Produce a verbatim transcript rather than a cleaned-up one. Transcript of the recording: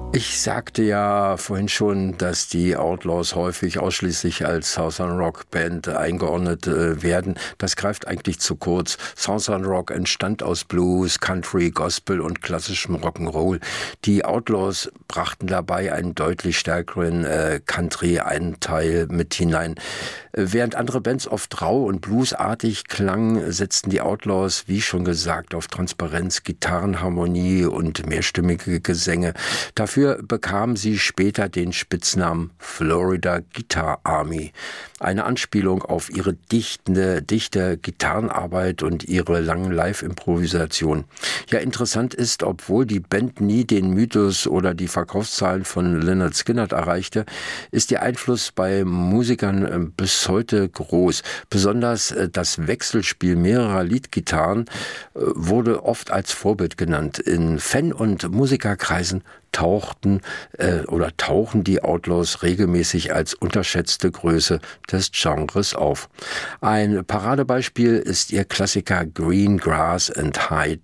Ich sagte ja vorhin schon, dass die Outlaws häufig ausschließlich als Southern Rock Band eingeordnet äh, werden. Das greift eigentlich zu kurz. Southern Rock entstand aus Blues, Country, Gospel und klassischem Rock'n'Roll. Die Outlaws brachten dabei einen deutlich stärkeren äh, Country-Anteil mit hinein. Äh, während andere Bands oft rau und bluesartig klangen, setzten die Outlaws, wie schon gesagt, auf Transparenz, Gitarrenharmonie und mehrstimmige Gesänge. Dafür bekamen sie später den Spitznamen Florida Guitar Army, eine Anspielung auf ihre dichtende, dichte Gitarrenarbeit und ihre langen Live-Improvisationen. Ja, interessant ist, obwohl die Band nie den Mythos oder die Verkaufszahlen von Lynyrd Skynyrd erreichte, ist ihr Einfluss bei Musikern bis heute groß. Besonders das Wechselspiel mehrerer Leadgitarren wurde oft als Vorbild genannt. In Fan- und Musikerkreisen tauchten äh, oder tauchen die Outlaws regelmäßig als unterschätzte Größe des Genres auf. Ein Paradebeispiel ist ihr Klassiker Green Grass and High